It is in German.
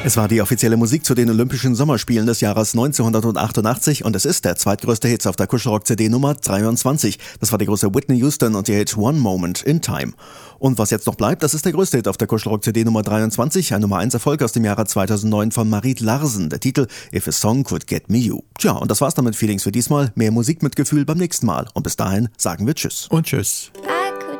Es war die offizielle Musik zu den Olympischen Sommerspielen des Jahres 1988 und es ist der zweitgrößte Hit auf der Kuschelrock-CD Nummer 23. Das war die große Whitney Houston und ihr Hit One Moment in Time. Und was jetzt noch bleibt, das ist der größte Hit auf der Kuschelrock-CD Nummer 23, ein Nummer 1 Erfolg aus dem Jahre 2009 von Marit Larsen, der Titel If a Song Could Get Me You. Tja, und das war's dann mit Feelings für diesmal. Mehr Musik mit Gefühl beim nächsten Mal. Und bis dahin sagen wir Tschüss. Und Tschüss.